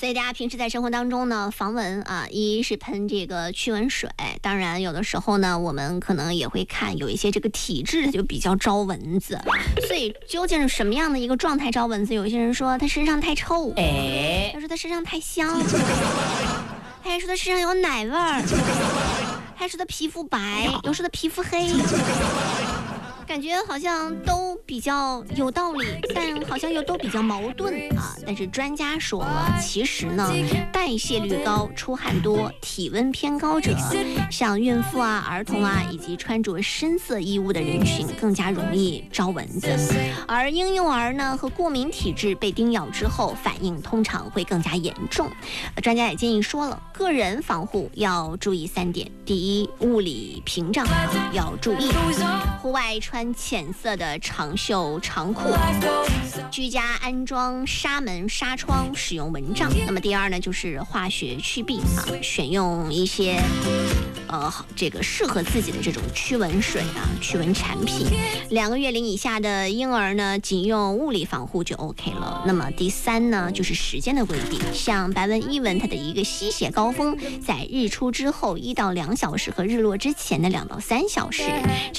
所以大家平时在生活当中呢，防蚊啊，一是喷这个驱蚊水，当然有的时候呢，我们可能也会看有一些这个体质就比较招蚊子，所以究竟是什么样的一个状态招蚊子？有些人说他身上太臭，他说他身上太香，他还说他身上有奶味儿，还说他皮肤白，又说他皮肤黑。感觉好像都比较有道理，但好像又都比较矛盾啊。但是专家说，其实呢，代谢率高、出汗多、体温偏高者，像孕妇啊、儿童啊，以及穿着深色衣物的人群，更加容易招蚊子。而婴幼儿呢和过敏体质被叮咬之后，反应通常会更加严重。专家也建议说了，个人防护要注意3点：第一，物理屏障要注意，户外穿浅色的长袖长裤，居家安装纱门纱窗，使用蚊帐。那么第二呢，就是化学驱避啊，选用一些这个适合自己的这种驱蚊水啊、驱蚊产品。2个月龄以下的婴儿呢，仅用物理防护就 OK 了。那么第3呢，就是时间的规定，像白纹伊蚊它的一个吸血高峰在日出之后1到2小时和日落之前的2到3小时。